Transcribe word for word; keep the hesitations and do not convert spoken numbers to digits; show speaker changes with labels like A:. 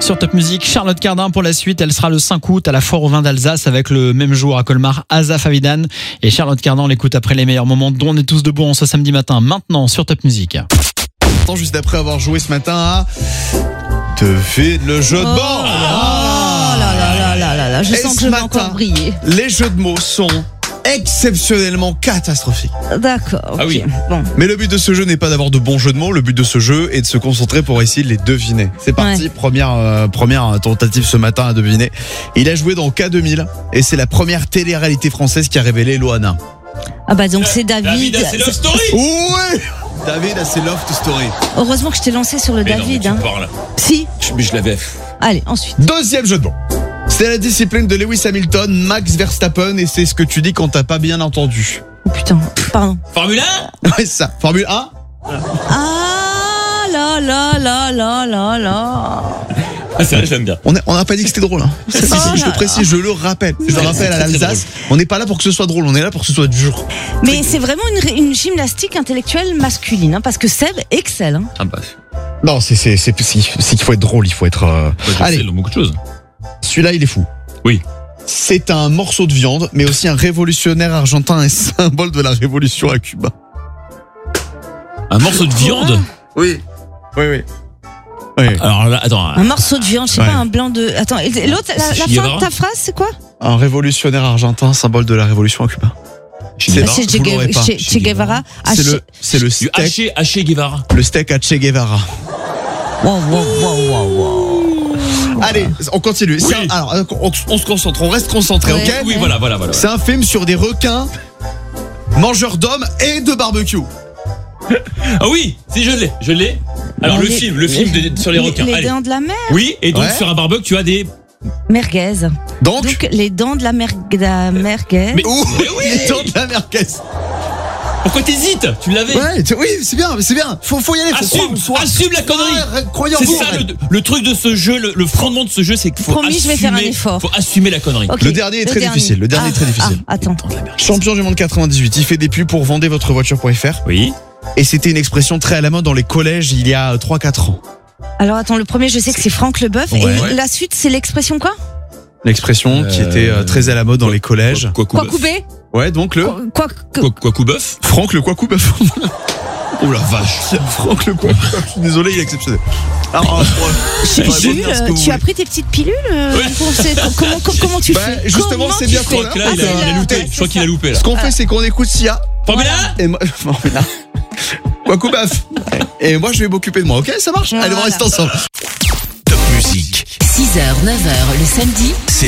A: Sur Top Music, Charlotte Cardin pour la suite. Elle sera le cinq août à la Foire au vin d'Alsace avec le même jour à Colmar, Asaf Avidan. Et Charlotte Cardin, on l'écoute après les meilleurs moments dont on est tous debout en ce samedi matin. Maintenant sur Top Music.
B: Juste après avoir joué ce matin à Devine le jeu de mots.
C: Oh là là là là là là, je
B: Et
C: sens que
B: ce
C: je vais
B: matin,
C: encore briller.
B: Les jeux de mots sont exceptionnellement catastrophiques.
C: D'accord. ok.
D: Ah oui.
C: Bon.
B: Mais le but de ce jeu n'est pas d'avoir de bons jeux de mots. Le but de ce jeu est de se concentrer pour essayer de les deviner. C'est parti.
C: Ouais.
B: Première, euh, première tentative ce matin à deviner. Il a joué dans K deux mille et c'est la première télé-réalité française qui a révélé Loana.
C: Ah bah donc c'est David.
D: David, c'est Love Story.
B: Ouais. David a ses Loft Story.
C: Heureusement que je t'ai lancé sur le
D: Mais
C: David.
D: non,
C: hein.
D: mais tu parles.
C: Si.
D: Je, mais je l'avais.
C: Allez, ensuite.
B: Deuxième jeu de mots. C'est la discipline de Lewis Hamilton, Max Verstappen, et c'est ce que tu dis quand t'as pas bien entendu.
C: Oh putain, pardon.
D: Formule un.
B: Ouais, c'est ça. Formule un.
C: Ah là là là là là là.
D: Ah, c'est vrai, j'aime bien.
B: On n'a on a pas dit que c'était drôle. Hein. Si, si, si, je le précise, je le rappelle. Je le
D: Ouais,
B: rappelle
D: c'est
B: à
D: très, très
B: l'Alsace. On n'est pas là pour que ce soit drôle, on est là pour que ce soit dur.
C: Mais c'est vraiment une, une gymnastique intellectuelle masculine, hein, parce que Seb excelle. Hein.
D: Ah bah,
B: Non, c'est c'est c'est c'est qu'il faut être drôle, il faut être. Euh...
D: allez,
B: Allez,
D: dans beaucoup de choses.
B: celui-là, il est fou.
D: Oui.
B: C'est un morceau de viande, mais aussi un révolutionnaire argentin et symbole de la révolution à Cuba.
D: Un morceau de viande.
B: Oui. Oui, oui. Oui.
D: Alors là, attends.
C: Un morceau de viande, je sais
B: Ouais.
C: pas, un blanc de. Attends, et l'autre, la,
D: C'est
C: la fin
D: Guevara
C: de ta phrase, c'est quoi?
B: Un révolutionnaire argentin, symbole de la révolution à Cuba.
D: Che
C: Bah, c'est Che
B: vous l'aurez pas.
C: Che- Che Guevara. Ah,
B: C'est
C: Che-
B: le, c'est le
D: Du
B: steak,
D: haché, haché Guevara.
B: le steak à Che Guevara.
C: Wow, wow, wow, wow, wow.
B: Allez, on continue. C'est
D: Oui.
B: un- alors, on, on se concentre, on reste concentré,
C: Ouais.
B: ok?
D: Oui, voilà, voilà, voilà.
B: C'est un film sur des requins, mangeurs d'hommes et de barbecue.
D: Ah oui, si je l'ai, je l'ai. Alors
C: Non,
D: le
C: les-
D: film, le film de- sur les requins.
C: Les
D: Allez.
C: dents de la mer.
D: Oui, et donc
B: Ouais.
D: sur un barbecue, tu as des.
C: Merguez.
B: Donc,
C: Donc, les dents de la, mer... de la merguez.
D: Mais-
B: ouh,
D: Mais oui.
B: les dents de la merguez.
D: Pourquoi t'hésites? Tu l'avais.
B: Ouais, tu- oui, c'est bien, c'est bien. Faut, faut y aller. Faut
D: Assume,
B: croire-
D: assume la connerie.
B: Ouais, croyez en
D: C'est
B: vous.
D: ça le, le truc de ce jeu, le, le fondement de ce jeu, c'est qu'il faut
C: Promis, je
D: assumer.
C: vais faire un effort.
D: Faut assumer la connerie.
C: Ok,
B: Le dernier est très difficile, le dernier
C: Ah,
B: est très difficile.
C: Ah, attends.
B: Champion du monde quatre-vingt-dix-huit, il fait des pubs pour vendez votre voiture point F R.
D: Oui.
B: Et c'était une expression très à la mode dans les collèges il y a trois quatre ans.
C: Alors attends, le premier, je sais que c'est Franck Leboeuf.
B: Ouais.
C: Et
B: Ouais.
C: la suite, c'est l'expression quoi?
B: L'expression qui
D: Euh,
B: était euh, très à la mode dans les collèges.
D: Quoi
C: Quoi
D: coubeuf.
C: couper?
B: Ouais, donc le
C: Quoi que-
D: Quoi quoi coubeuf.
B: Franck le Quacou Bœuf.
D: Oh la vache.
B: Franck le Quacou Bœuf. Je suis désolé, il est exceptionnel. Alors,
C: Jules,
B: dire ce que vous
C: tu
B: voulez.
C: as pris tes petites pilules euh,
D: Ouais.
C: pour ces- comment, comment, comment tu
B: Bah,
C: fais?
B: justement,
C: Comment
B: c'est
C: tu
B: bien
C: fais
B: qu'on
D: Je crois que là,
C: Ah,
D: il
C: c'est
D: a, il a
C: là.
D: loupé.
C: Ouais,
D: Je crois
C: c'est
D: qu'il a
C: ça.
D: loupé là.
B: ce qu'on fait, c'est qu'on écoute Sia.
D: Formule un.
B: Et moi, Formule un. Quacou Bœuf. Et moi, je vais m'occuper de moi, ok? Ça marche? Allez, on
C: Voilà.
B: reste ensemble.
E: Top Music.
F: six heures, neuf heures le samedi.